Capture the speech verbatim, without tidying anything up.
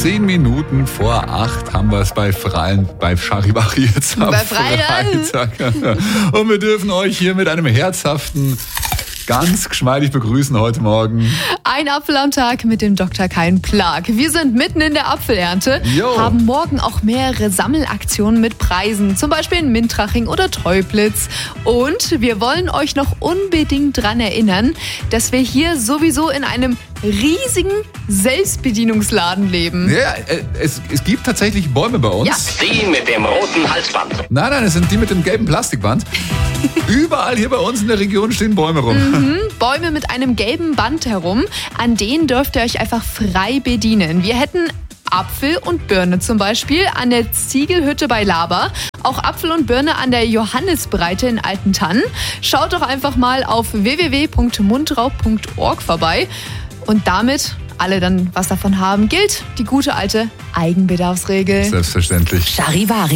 Zehn Minuten vor acht haben wir es bei Freien, bei Charivari jetzt am Bei Freitag. Freitag. Und wir dürfen euch hier mit einem herzhaften, ganz geschmeidig begrüßen heute Morgen. Ein Apfel am Tag mit dem Doktor Kein Plag. Wir sind mitten in der Apfelernte, Jo. haben morgen auch mehrere Sammelaktionen mit Preisen, zum Beispiel in Mintraching oder Teublitz. Und wir wollen euch noch unbedingt dran erinnern, dass wir hier sowieso in einem riesigen Selbstbedienungsladen leben. Ja, es, es gibt tatsächlich Bäume bei uns. Ja. Die mit dem roten Halsband. Nein, nein, es sind die mit dem gelben Plastikband. Überall hier bei uns in der Region stehen Bäume rum. Mhm, Bäume mit einem gelben Band herum, an denen dürft ihr euch einfach frei bedienen. Wir hätten Apfel und Birne zum Beispiel an der Ziegelhütte bei Laber, auch Apfel und Birne an der Johannisbreite in Altentann. Schaut doch einfach mal auf w w w punkt mundraub punkt org vorbei. Und damit alle dann was davon haben, gilt die gute alte Eigenbedarfsregel. Selbstverständlich. Charivari.